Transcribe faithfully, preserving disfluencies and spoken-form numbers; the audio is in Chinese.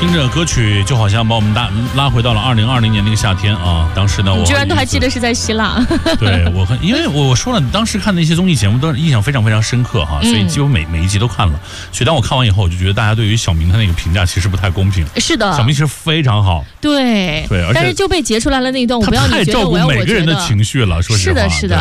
听着歌曲就好像把我们拉拉回到了二零二零年那个夏天啊！当时呢，我你居然都还记得是在希腊。 对我很，因为我说了，当时看的一些综艺节目都印象非常非常深刻哈，所以几乎每每一集都看了。所以当我看完以后，我就觉得大家对于小明他那个评价其实不太公平。 是的， 小明其实非常好。 对对，而且但是就被截出来了那一段，我不要你觉得，我要我觉得。 他太照顾每个人的情绪了，说实话。 是的，是的。